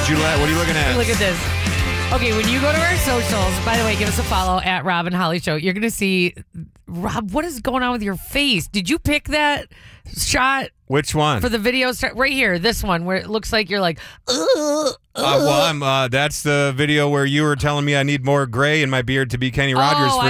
What are you looking at? Look at this. Okay, when you go to our socials, by the way, give us a follow at Rob and Holly Show. You're going to see, Rob, what is going on with your face? Did you pick that shot? Which one? For the video right here, this one, where it looks like you're like, that's the video where you were telling me I need more gray in my beard to be Kenny Rogers.